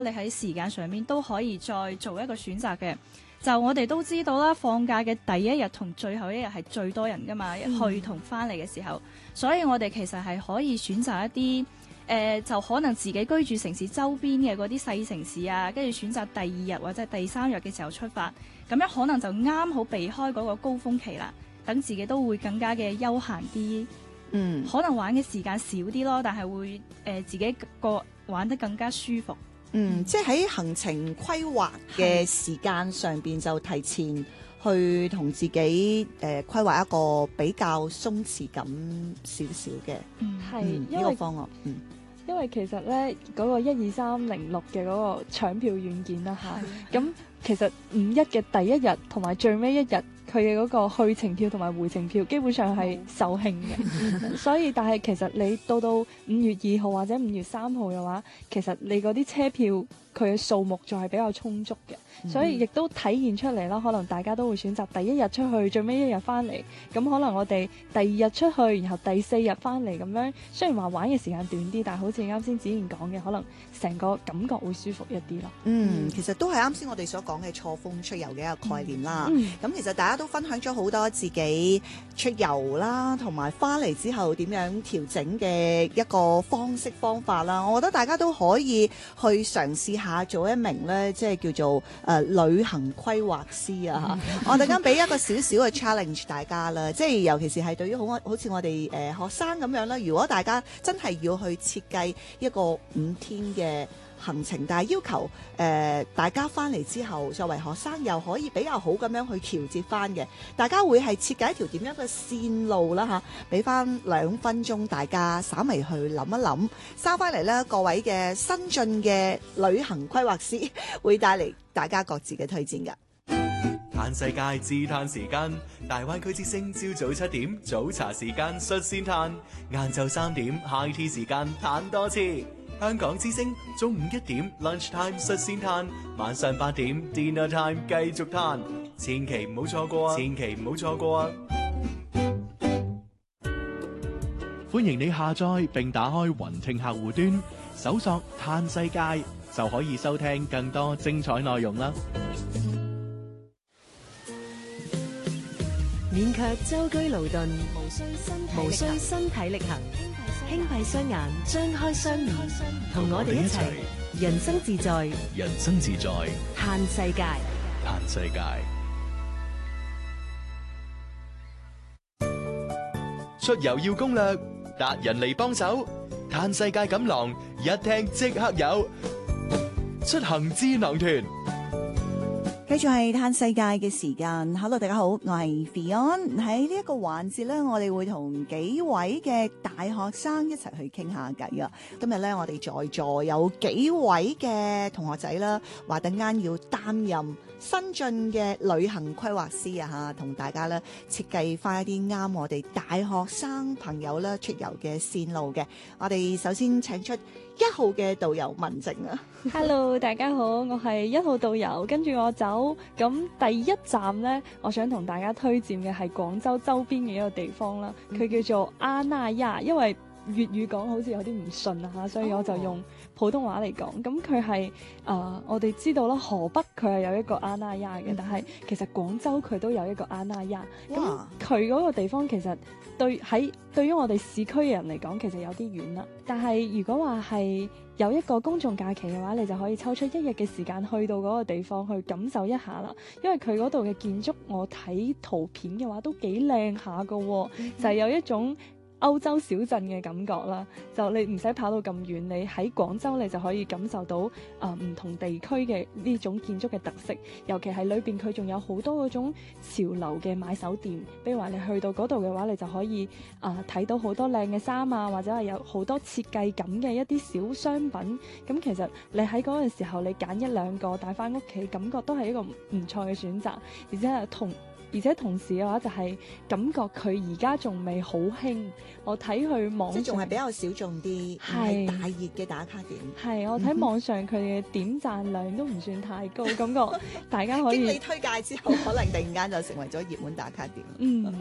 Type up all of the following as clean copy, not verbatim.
你喺時間上面都可以再做一個選擇嘅。就我哋都知道啦，放假嘅第一日同最後一日係最多人噶嘛，去同翻嚟嘅時候，所以我哋其實係可以選擇一啲就可能自己居住城市周邊嘅嗰啲細城市啊，跟住選擇第二日或者第三日嘅時候出發，咁樣可能就啱好避開嗰個高峰期啦，等自己都會更加嘅休閒啲。可能玩嘅時間少啲咯，但係會自己玩得更加舒服。 即係喺行程規劃嘅時間上邊就提前去同自己規劃一個比較鬆弛感少少嘅，呢個方案。 因為其實咧嗰個12306嘅嗰個搶票軟件啦嚇，咁其實5·1嘅第一日同埋最尾一日，佢嘅嗰個去程票同埋回程票基本上係售罄嘅，所以但係其實你到5月2號或者5月3號嘅話，其實你嗰啲車票佢嘅數目就係比較充足嘅，所以亦都體現出嚟啦。可能大家都會選擇第一日出去，最尾一日翻嚟。咁可能我哋第二日出去，然後第4日翻嚟咁樣。雖然話玩嘅時間短啲，但係好似啱先子賢講嘅，可能成個感覺會舒服一啲咯。 其實都係啱先我哋所講嘅錯峰出遊嘅一個概念啦。咁其實大家都分享咗好多自己出遊啦，同埋翻嚟之後點樣調整嘅一個方式方法啦。我覺得大家都可以去嘗試下做一名咧，即係叫做旅行規劃師啊！我突然間俾一個少少嘅 challenge 大家啦，即係尤其是係對於好似我哋學生咁樣啦。如果大家真係要去設計一個5天嘅行程，但係要求大家翻嚟之後，作為學生又可以比較好咁樣去調節翻嘅，大家會係設計一條點樣嘅線路啦嚇，俾翻2分鐘大家稍微去諗一諗，收翻嚟咧各位嘅新進嘅旅行規劃師會帶嚟大家各自嘅推薦㗎。 嘆世界自嘆時間，大灣區之聲朝早7點早茶時間率先嘆，晏晝3點 high tea 時間嘆多次。香港之聲中午1點 lunch time 率先嘆，晚上8點 dinner time 繼續嘆，千祈唔好錯過啊！千祈唔好錯過啊！歡迎你下載並打開雲聽客戶端，搜索嘆世界就可以收聽更多精彩內容啦。 勉強舟車勞頓，無需身體力行，輕閉雙眼，張開雙耳，同我哋一齊人生自在， 人生自在， 嘆世界， 嘆世界。出遊要攻略，達人嚟幫手，嘆世界錦囊一聽即刻有，出行智囊團。 繼續係嘆世界嘅時間。Hello， 大家好，我係 Fion。喺呢一個環節咧，我哋會同幾位嘅大學生一齊去傾下偈啊。今日咧，我哋在座有幾位嘅同學仔啦，話等間要擔任新進嘅旅行規劃師啊嚇，同大家咧設計翻一啲啱我哋大學生朋友咧出遊嘅線路嘅。我哋首先請出1號嘅導遊文靜啊。 Hello， 大家好，我係1號導遊，跟住我走。咁第一站呢，我想同大家推薦嘅係廣州周邊嘅一個地方啦，佢叫做阿那亞，因為粵語講好似有啲唔順啊嚇，所以我就用普通話嚟講。咁佢係我哋知道啦，河北佢係有一個阿那亞嘅，但係其實廣州佢都有一個阿那亞。咁佢嗰個地方其實對於我哋市區嘅人嚟講，其實有啲遠啦。但係如果話係有一個公眾假期嘅話，你就可以抽出1日嘅時間去到嗰個地方去感受一下啦。因為佢嗰度嘅建築，我睇圖片嘅話都幾靚下㗎喎，就係有一種歐洲小鎮嘅感覺啦，就你唔使跑到咁遠，你喺廣州你就可以感受到唔同地區嘅呢種建築嘅特色，尤其係裏邊佢仲有好多嗰種潮流嘅買手店，比如話你去到嗰度嘅話，你就可以睇到好多靚嘅衫啊，或者係有好多設計感嘅一啲小商品。咁其實你喺嗰個時候你揀1-2個帶翻屋企，感覺都係一個唔錯嘅選擇，而且同時嘅話就係感覺佢而家仲未好興，我睇佢網上即係仲係比較小眾啲，係大熱嘅打卡點。 係我睇網上佢嘅點讚量都唔算太高，感覺大家可以經你推介之後，可能突然間就成為咗熱門打卡點。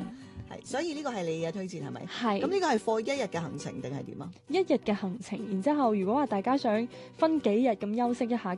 係，所以呢個係你嘅推薦係咪？ 係咁呢個係課一日嘅行程定係點啊？ 一日嘅行程，然之後如果話大家想分幾日咁休息一下，